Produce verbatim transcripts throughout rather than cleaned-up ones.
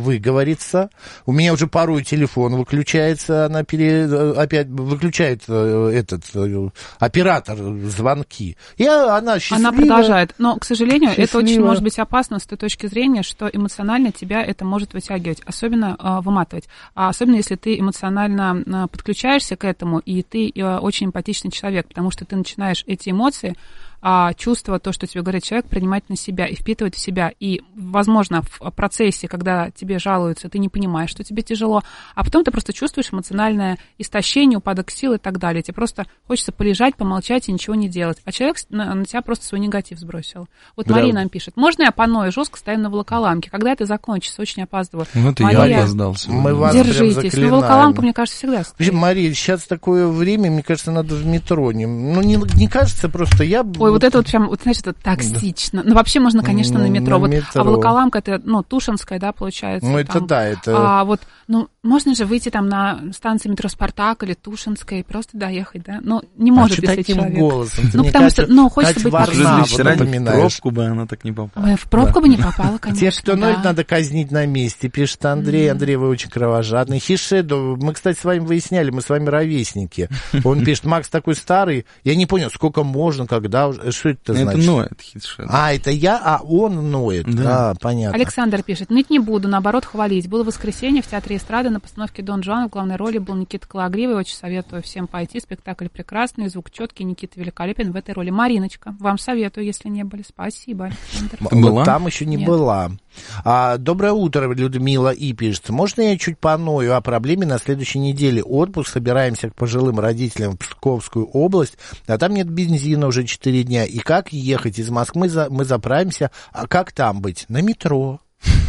выговориться. У меня уже порой телефон выключается, она пере... опять выключает этот оператор звонки. И она счастливая. Она продолжает. Но, к сожалению, счастливая. Это очень может быть опасно с той точки зрения, что эмоционально тебя это может вытягивать, особенно э, выматывать. А особенно, если ты эмоционально э, подключаешься к этому, и ты э, очень эмпатичный человек, потому что ты начинаешь эти эмоции, а чувство, то, что тебе говорит человек, принимать на себя и впитывать в себя. И, возможно, в процессе, когда тебе жалуются, ты не понимаешь, что тебе тяжело, а потом ты просто чувствуешь эмоциональное истощение, упадок сил и так далее. Тебе просто хочется полежать, помолчать и ничего не делать. А человек на, на тебя просто свой негатив сбросил. Вот да. Мария нам пишет. Можно я поною? Жестко стою на волоколамке. Когда это закончится? Очень опаздываю. Вот и Мария, я опоздал сегодня. Мы вас держитесь. Ну, волоколамка, мне кажется, всегда стоит. Мария, сейчас такое время, мне кажется, надо в метро. Не, ну, не, не кажется просто, я... Ой, вот это вот прям, вот, знаешь, это токсично. Да. Ну, вообще можно, конечно, ну, на метро. На вот, метро. А волоколамка, это, ну, Тушинская, да, получается. Ну, это там. да, это... А вот, ну, можно же выйти там на станции метро «Спартак» или Тушинская и просто доехать, да? Ну, не может, а если таким человек... голосом? Ты, ну, потому кажется, что, ну, хочется быть Варна, токсичным. вот в пробку бы она так не попала. Ой, в пробку да. бы не попала, конечно. Тех, кто да. ноет, надо казнить на месте, пишет Андрей. Mm. Андрей, вы очень кровожадный. Хишеду, мы, кстати, с вами выясняли, мы с вами ровесники. Он пишет, Макс такой старый, я не понял, сколько можно, когда уже... Что это значит? Это ноет Хишеду. А, это я, а он ноет. Да, а, понятно. Александр пишет, ныть не буду, наоборот, хвалить. Было воскресенье в Театре эстрады на постановке «Дон Жуан». В главной роли был Никита Кологривый. Очень советую всем пойти. Спектакль прекрасный, звук четкий, Никита великолепен в этой роли. Мариночка, вам советую, если не были. Спасибо, Александр. Ты была? Вот там еще не Нет. была. А, доброе утро, Людмила И. пишет. Можно я чуть поною о проблеме на следующей неделе? Отпуск, собираемся к пожилым родителям в Псковскую область, а там нет бензина уже четыре дня. И как ехать из Москвы? Мы заправимся. А как там быть? На метро.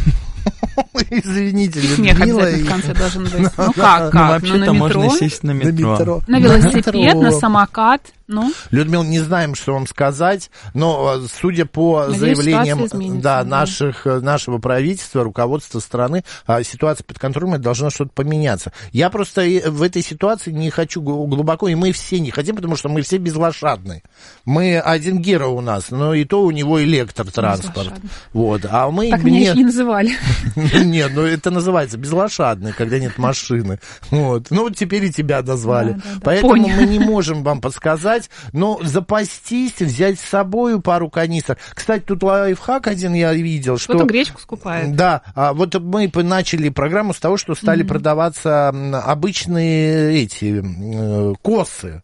Извините, Смех Людмила. обязательно в конце должен быть. Ну как, как? Вообще-то можно сесть на метро. На велосипед, на самокат. Ну? Людмила, не знаем, что вам сказать, но судя по Надеюсь, заявлениям да, наших, нашего правительства, руководства страны, ситуация под контролем, должна что-то поменяться. Я просто в этой ситуации не хочу глубоко, и мы все не хотим, потому что мы все безлошадные. Мы один Гера у нас, но и то у него электротранспорт. Вот. А мы так меня еще не называли. Нет, ну это называется безлошадный, когда нет машины. Вот. Ну вот теперь и тебя назвали. Поэтому мы не можем вам подсказать, но запастись, взять с собой пару канистр. Кстати, тут лайфхак один я видел, что... Кто-то гречку скупает. Да, а вот мы начали программу с того, что стали mm-hmm. продаваться обычные эти э, косы.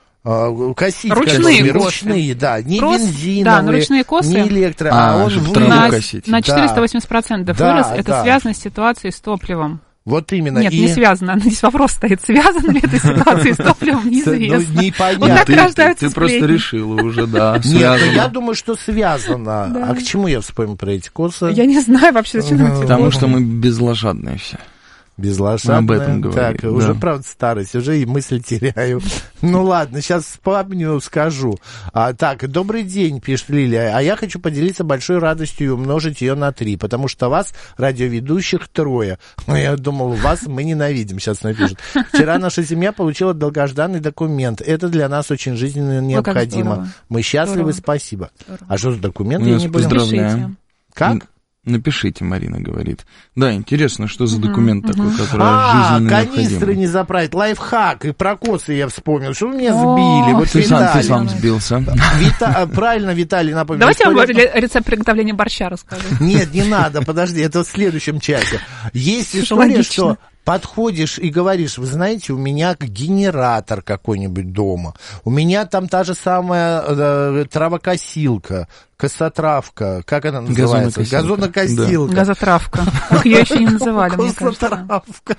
Косить, ручные косы. Ручные, да, не Прос... бензиновые, да, но ручные косы. не электро, а, а он на, косить. на четыреста восемьдесят процентов да, вырос. да, Это да. связано с ситуацией с топливом. Вот именно. Нет, и... не связано. Здесь вопрос стоит. Связана ли эта ситуация с топливом, неизвестно. Ну, непонятно. Вот так ты, рождаются ты, ты просто решила уже, да. Нет, я думаю, что связано. А к чему я вспомнил про эти косы? Я не знаю вообще, зачем эти косы. Потому что мы безлошадные все. Безлошадная. Мы об этом говорим. Так, да. Уже, правда, старость, уже и мысль теряю. Ну, ладно, сейчас вспомню, скажу. А, так, добрый день, пишет Лилия. А я хочу поделиться большой радостью и умножить ее на три, потому что вас, радиоведущих, трое. Я думал, вас мы ненавидим, сейчас напишут. Вчера наша семья получила долгожданный документ. Это для нас очень жизненно необходимо. Мы счастливы, здорово. Спасибо. Здорово. А что за документ? Мы я вас не понял. поздравляем. Как? Напишите, Марина говорит. Да, интересно, что за документ uh-huh, такой, uh-huh. который а, жизненно канистры необходим. не заправить, лайфхак, и про косы я вспомнил, что вы меня сбили. О, вот ты, сам, ты сам сбился. Вита... Правильно, Виталий напомнил. Давайте я вам рецепт приготовления борща расскажу. Нет, не надо, подожди, это в следующем часе. Есть история, что... Подходишь и говоришь, вы знаете, у меня генератор какой-нибудь дома, у меня там та же самая э, травокосилка, косотравка, как она называется? Газонокосилка. Да. Газотравка. Как ее еще не называли, мне кажется. Косотравка.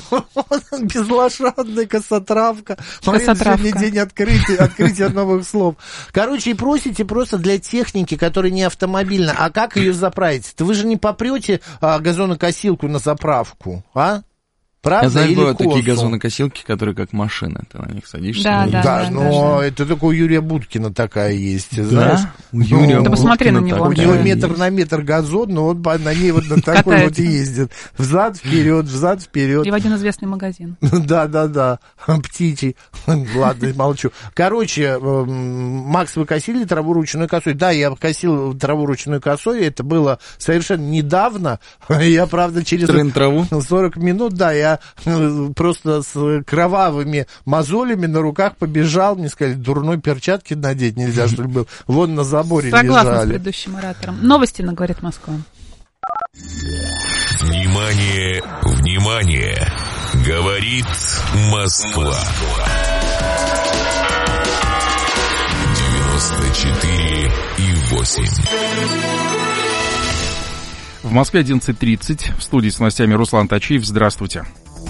Безлошадная косотравка. Косотравка. Сегодня день открытия, открытия новых слов. Короче, и просите просто для техники, которая не автомобильная. А как ее заправить? Вы же не попрете а, газонокосилку на заправку, а? Правда Я знаю, или бывают косу? такие газонокосилки, которые как машина, ты на них садишься. Да, и... да, Да, да, но да. это только у Юрия Будкина такая есть, Да? знаешь. У Юрия Ну, да посмотри на Будкина него, У он такая него Да, метр есть. на метр газон, но он по- на ней вот на такой вот Катается. ездит. Взад, вперед, взад, вперед. И в один известный магазин. Да, да, да. Птичий. Ладно, молчу. Короче, эм, Макс, вы косили траву ручной косой? Да, я косил траву ручной косой. Это было совершенно недавно. Я, правда, через Трын траву? сорок минут, да, я э, просто с кровавыми мозолями на руках побежал. Мне сказали, дурной перчатки надеть нельзя, что ли, был. Вон на заборе Согласна с лежали. предыдущим оратором. Новости на «Говорит Москва». Внимание, внимание! Говорит Москва. девяносто четыре и восемь. В Москве одиннадцать тридцать. В студии с новостями Руслан Тачиев. Здравствуйте.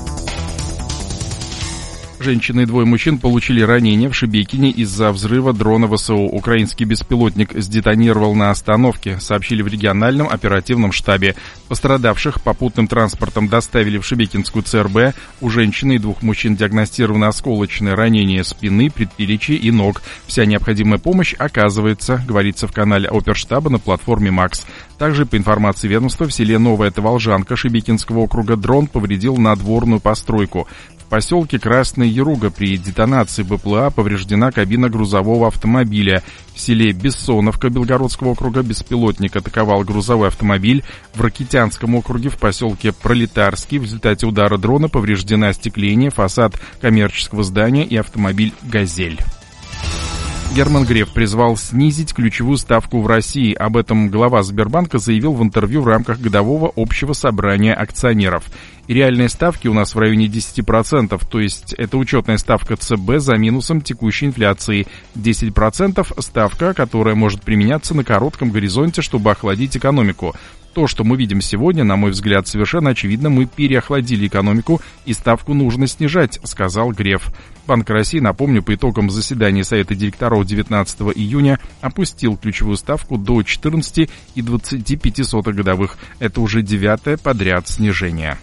Женщина и двое мужчин получили ранения в Шебекине из-за взрыва дрона ВСУ. Украинский беспилотник сдетонировал на остановке, сообщили в региональном оперативном штабе. Пострадавших попутным транспортом доставили в Шебекинскую ЦРБ. У женщины и двух мужчин диагностировано осколочное ранение спины, предплечья и ног. Вся необходимая помощь оказывается, говорится в канале оперштаба на платформе МАКС. Также, по информации ведомства, в селе Новая Таволжанка Шебекинского округа дрон повредил надворную постройку. В поселке Красная Яруга при детонации БПЛА повреждена кабина грузового автомобиля. В селе Бессоновка Белгородского округа беспилотник атаковал грузовой автомобиль. В Ракитянском округе в поселке Пролетарский в результате удара дрона повреждено остекление, фасад коммерческого здания и автомобиль «Газель». Герман Греф призвал снизить ключевую ставку в России. Об этом глава Сбербанка заявил в интервью в рамках годового общего собрания акционеров. И реальные ставки у нас в районе десять процентов, то есть это учетная ставка ЦБ за минусом текущей инфляции. десять процентов ставка, которая может применяться на коротком горизонте, чтобы охладить экономику. То, что мы видим сегодня, на мой взгляд, совершенно очевидно, мы переохладили экономику и ставку нужно снижать, сказал Греф. Банк России, напомню, по итогам заседания Совета директоров девятнадцатого июня опустил ключевую ставку до четырнадцать целых двадцать пять сотых годовых. Это уже девятое подряд снижение.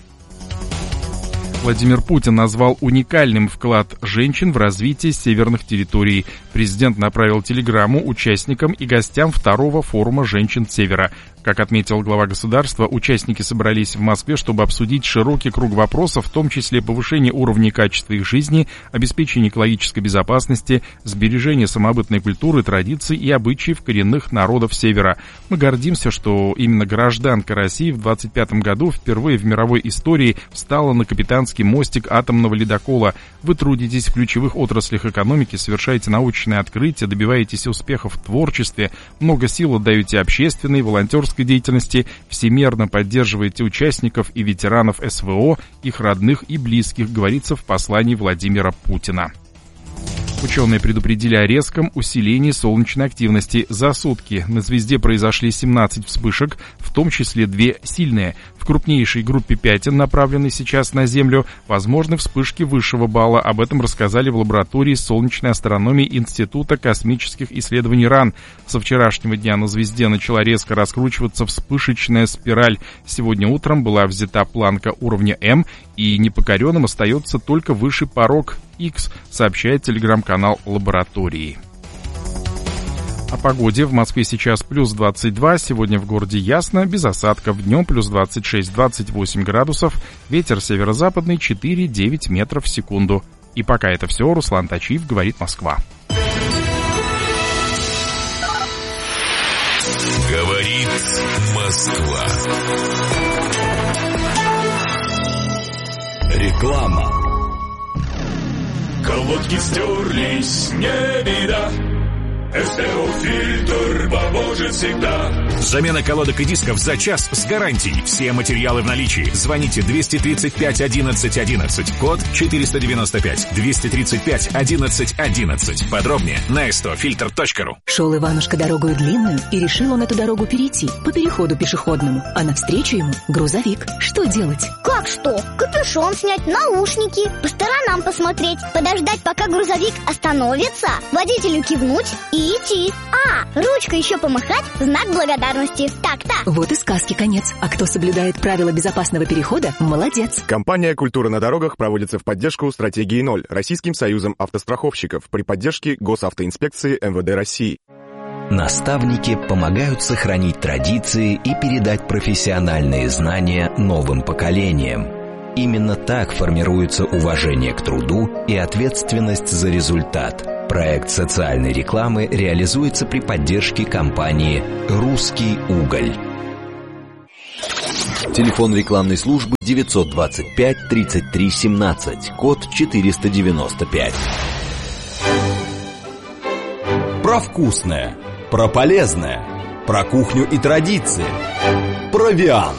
Владимир Путин назвал уникальным вклад женщин в развитие северных территорий. Президент направил телеграмму участникам и гостям второго форума женщин Севера. Как отметил глава государства, участники собрались в Москве, чтобы обсудить широкий круг вопросов, в том числе повышение уровня и качества их жизни, обеспечение экологической безопасности, сбережение самобытной культуры, традиций и обычаев коренных народов Севера. Мы гордимся, что именно гражданка России в двадцать пятом году впервые в мировой истории встала на капитанский мостик атомного ледокола. Вы трудитесь в ключевых отраслях экономики, совершаете научные открытия, добиваетесь успехов в творчестве, много сил отдаете общественной, волонтерской деятельности, всемерно поддерживаете участников и ветеранов СВО, их родных и близких, говорится в послании Владимира Путина. Ученые предупредили о резком усилении солнечной активности. За сутки на звезде произошли семнадцать вспышек, в том числе две сильные. В крупнейшей группе пятен, направленной сейчас на Землю, возможны вспышки высшего балла. Об этом рассказали в лаборатории солнечной астрономии Института космических исследований РАН. Со вчерашнего дня на звезде начала резко раскручиваться вспышечная спираль. Сегодня утром была взята планка уровня М, и непокоренным остается только высший порог X, сообщает телеграм-канал лаборатории. О погоде. В Москве сейчас плюс двадцать два, сегодня в городе ясно, без осадков. Днем плюс двадцать шесть - двадцать восемь градусов, ветер северо-западный четыре - девять метров в секунду. И пока это все, Руслан Тачиев, говорит Москва. Говорит Москва. Реклама. Колодки стерлись, не беда. СТО-фильтр поможет всегда. Замена колодок и дисков за час с гарантией. Все материалы в наличии. Звоните двести тридцать пять одиннадцать одиннадцать. Код четыреста девяносто пять. двести тридцать пять одиннадцать одиннадцать. Подробнее на эс тэ о фильтр точка ру. Шел Иванушка дорогую длинную, и решил он эту дорогу перейти по переходу пешеходному. А навстречу ему грузовик. Что делать? Как что? Капюшон снять, наушники, по сторонам посмотреть, подождать, пока грузовик остановится, водителю кивнуть и и идти. А, ручкой еще помахать – знак благодарности. Так-так. Вот и сказки конец. А кто соблюдает правила безопасного перехода – молодец. Компания «Культура на дорогах» проводится в поддержку стратегии ноль Российским союзом автостраховщиков при поддержке Госавтоинспекции эм вэ дэ России. Наставники помогают сохранить традиции и передать профессиональные знания новым поколениям. Именно так формируется уважение к труду и ответственность за результат. Проект социальной рекламы реализуется при поддержке компании «Русский уголь». Телефон рекламной службы девятьсот двадцать пять тридцать три семнадцать, код четыреста девяносто пять. Про вкусное, про полезное, про кухню и традиции. Провиант.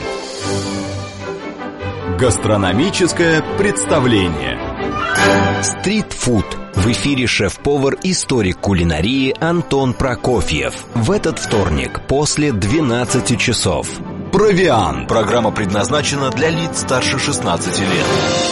Гастрономическое представление. Стритфуд. В эфире шеф-повар, историк кулинарии Антон Прокофьев. В этот вторник после двенадцати часов. Провиант. Программа предназначена для лиц старше шестнадцати лет.